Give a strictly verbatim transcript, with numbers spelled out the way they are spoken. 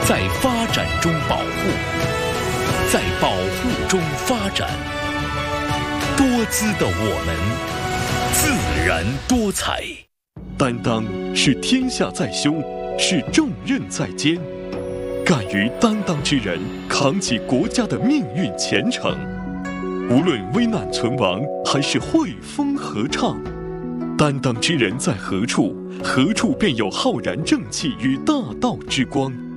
在发展中保护，在保护中发展。多姿的我们，自然多彩。 担当是天下在胸，是重任在肩。敢于担当之人，扛起国家的命运前程。无论危难存亡，还是汇丰合唱，担当之人在何处，何处便有浩然正气与大道之光。